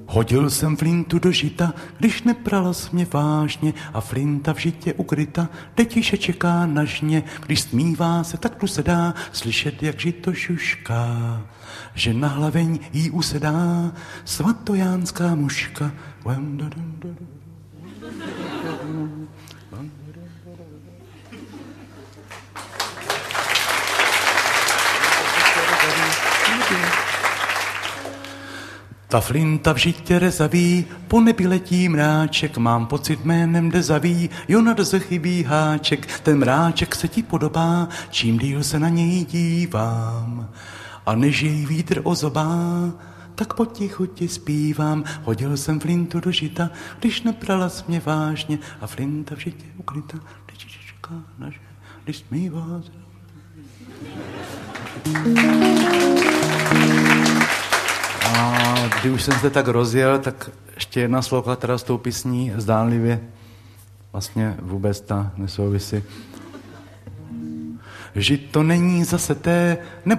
Hodil jsem flintu do žita, když neprala jsi mě vážně a flinta v žitě ukryta, detiše čeká na žně, když smívá se, tak tu se dá slyšet, jak žito šušká. Že na hlaveň jí usedá svatojánská muška. Ta flinta v žitě rezaví, po nebi letí mráček, mám pocit jménem dezaví, jo na drze chybí háček, ten mráček se ti podobá, čím díl se na něj dívám. A než jej vítr ozobá, tak potichu ti zpívám. Hodil jsem flintu do žita, když neprala jsi mě vážně a flinta v žitě ukryta, když čeká na žně, když smívá se. A když už jsem se tak rozjel, tak ještě jedna sloka teda s tou písní zdánlivě vlastně vůbec ta nesouvisí. Žito není zase té, nebo